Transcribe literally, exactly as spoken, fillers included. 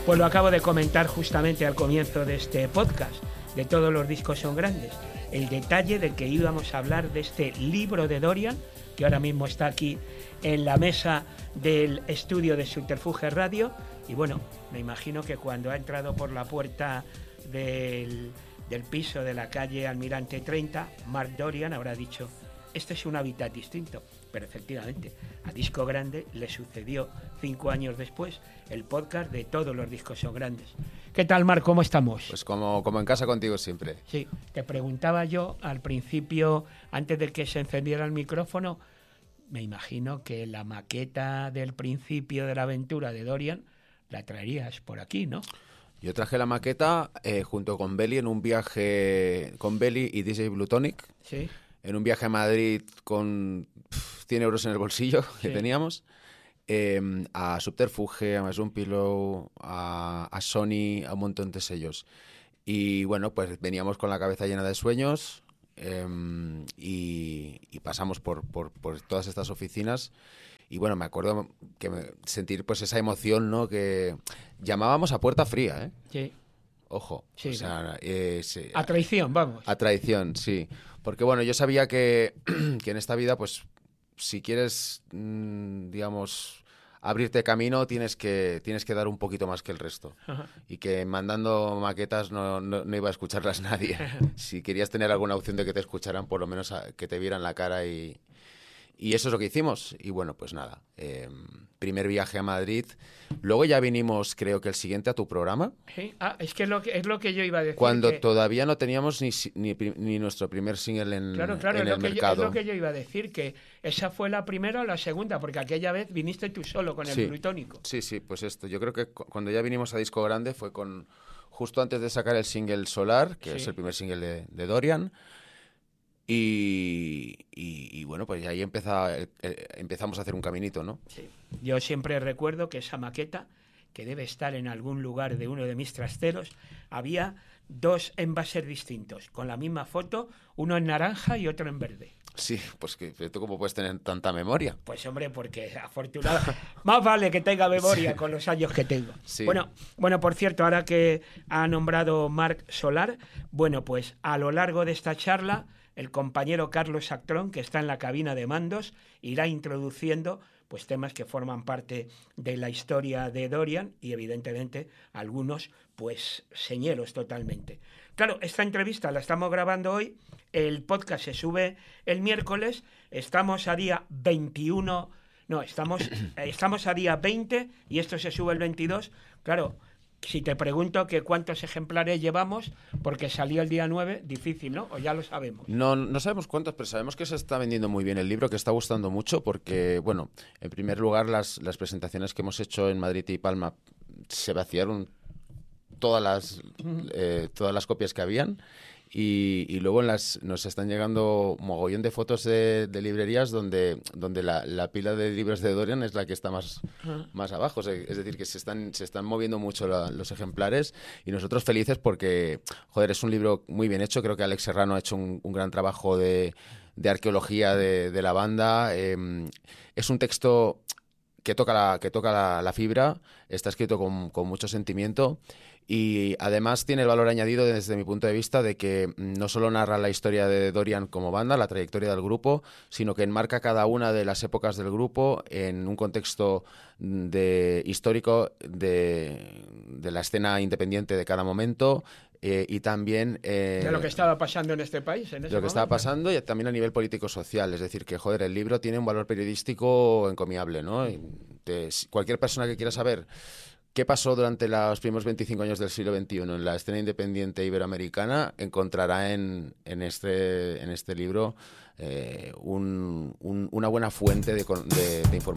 Pues lo acabo de comentar justamente al comienzo de este podcast, de Todos los discos son grandes. El detalle de que íbamos a hablar de este libro de Dorian, que ahora mismo está aquí en la mesa del estudio de Subterfuge Radio. Y bueno, me imagino que cuando ha entrado por la puerta del, del piso de la calle Almirante treinta, Mark Dorian habrá dicho: este es un hábitat distinto. Pero efectivamente, a Disco Grande le sucedió cinco años después el podcast de Todos los discos son grandes. ¿Qué tal, Marc? ¿Cómo estamos? Pues como, como en casa contigo siempre. Sí, te preguntaba yo al principio, antes de que se encendiera el micrófono, me imagino que la maqueta del principio de la aventura de Dorian la traerías por aquí, ¿no? Yo traje la maqueta eh, junto con Belly en un viaje con Belly y D J Blutonic. Sí. En un viaje a Madrid con pff, cien euros en el bolsillo que sí. teníamos. Eh, a Subterfuge, a Mason Pillow, a, a Sony, a un montón de sellos. Y bueno, pues veníamos con la cabeza llena de sueños eh, y, y pasamos por, por, por todas estas oficinas. Y bueno, me acuerdo que me, sentir pues esa emoción, ¿no? Que llamábamos a puerta fría, ¿eh? Sí. Ojo. Sí, o sea, eh, sí, a traición, vamos. A traición, sí. Porque bueno, yo sabía que, que en esta vida, pues, si quieres, mmm, digamos, abrirte camino, tienes que, tienes que dar un poquito más que el resto. Ajá. Y que mandando maquetas no, no, no iba a escucharlas nadie. Si querías tener alguna opción de que te escucharan, por lo menos a, que te vieran la cara y... Y eso es lo que hicimos. Y bueno, pues nada, eh, primer viaje a Madrid. Luego ya vinimos, creo que el siguiente, a tu programa. Sí. Ah, es que es lo que, es lo que yo iba a decir. Cuando que... todavía no teníamos ni, ni, ni nuestro primer single en, claro, claro, en es el lo que mercado. Yo, es lo que yo iba a decir, que esa fue la primera o la segunda, porque aquella vez viniste tú solo con el sí. Plutónico. Sí, sí, pues esto. Yo creo que cuando ya vinimos a Disco Grande fue con justo antes de sacar el single Solar, que sí. es el primer single de, de Dorian. Y, y, y bueno, pues ahí empeza, eh, empezamos a hacer un caminito, ¿no? Sí. Yo siempre recuerdo que esa maqueta, que debe estar en algún lugar de uno de mis trasteros, había dos envases distintos, con la misma foto, uno en naranja y otro en verde. Sí, pues que tú cómo puedes tener tanta memoria. Pues hombre, porque afortunado, más vale que tenga memoria sí. con los años que tengo. Sí. Bueno, bueno, por cierto, ahora que ha nombrado Marc Solar, bueno, pues a lo largo de esta charla, el compañero Carlos Actrón, que está en la cabina de mandos, irá introduciendo pues temas que forman parte de la historia de Dorian y evidentemente algunos pues señeros totalmente. Claro, esta entrevista la estamos grabando hoy, el podcast se sube el miércoles, estamos a día veintiuno, no, estamos, estamos a día veinte y esto se sube el veintidós, claro. Si te pregunto que cuántos ejemplares llevamos, porque salió el día nueve, difícil, ¿no? O ya lo sabemos. No, no sabemos cuántos, pero sabemos que se está vendiendo muy bien el libro, que está gustando mucho, porque, bueno, en primer lugar, las, las presentaciones que hemos hecho en Madrid y Palma se vaciaron todas las, eh, todas las copias que habían. Y, y luego en las, nos están llegando mogollón de fotos de, de librerías donde, donde la, la pila de libros de Dorian es la que está más, uh-huh. más abajo. O sea, es decir, que se están, se están moviendo mucho la, los ejemplares y nosotros felices porque, joder, es un libro muy bien hecho. Creo que Alex Serrano ha hecho un, un gran trabajo de, de arqueología de, de la banda. Eh, es un texto que toca la, que toca la, la fibra, está escrito con, con mucho sentimiento. Y además tiene el valor añadido desde mi punto de vista de que no solo narra la historia de Dorian como banda, la trayectoria del grupo, sino que enmarca cada una de las épocas del grupo en un contexto de, histórico de, de la escena independiente de cada momento. Eh, y también... Eh, de lo que estaba pasando en este país. En ese de lo que momento. estaba pasando y también a nivel político-social. Es decir, que, joder, el libro tiene un valor periodístico encomiable, ¿no? Y te, cualquier persona que quiera saber qué pasó durante los primeros veinticinco años del siglo veintiuno en la escena independiente iberoamericana encontrará en, en, este, en este libro eh, un, un, una buena fuente de, de, de información.